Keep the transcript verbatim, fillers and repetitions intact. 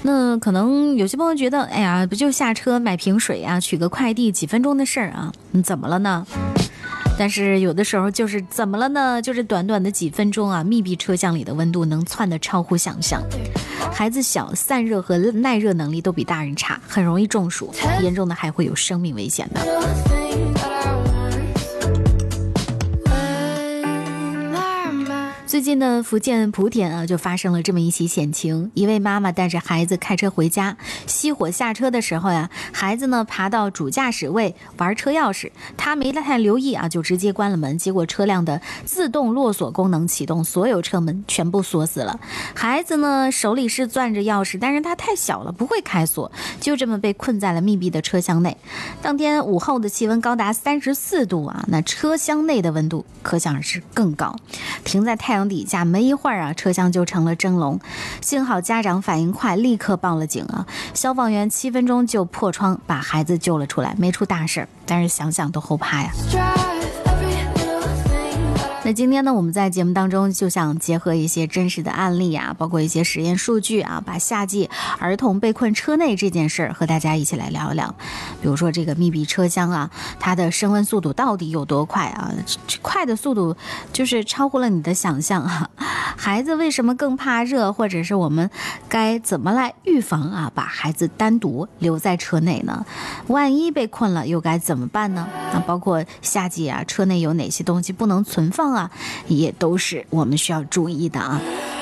那可能有些朋友觉得，哎呀，不就下车买瓶水啊，取个快递，几分钟的事儿啊，你怎么了呢？但是有的时候就是怎么了呢？就是短短的几分钟啊，密闭车厢里的温度能窜得超乎想象。孩子小，散热和耐热能力都比大人差，很容易中暑，严重的还会有生命危险的。最近呢，福建莆田啊就发生了这么一起险情，一位妈妈带着孩子开车回家，熄火下车的时候呀，孩子呢爬到主驾驶位玩车钥匙，他没太留意啊，就直接关了门，结果车辆的自动落锁功能启动，所有车门全部锁死了。孩子呢手里是攥着钥匙，但是他太小了，不会开锁，就这么被困在了密闭的车厢内。当天午后的气温高达三十四度啊，那车厢内的温度可想而知更高。停在太阳底下没一会儿啊，车厢就成了蒸笼。幸好家长反应快，立刻报了警啊。消防员七分钟就破窗把孩子救了出来，没出大事，但是想想都后怕呀。那今天呢，我们在节目当中就想结合一些真实的案例啊，包括一些实验数据啊，把夏季儿童被困车内这件事儿和大家一起来聊一聊。比如说这个密闭车厢啊，它的升温速度到底有多快啊？快的速度就是超乎了你的想象啊！孩子为什么更怕热，或者是我们该怎么来预防啊？把孩子单独留在车内呢？万一被困了又该怎么办呢？啊，包括夏季啊，车内有哪些东西不能存放啊？也都是我们需要注意的啊。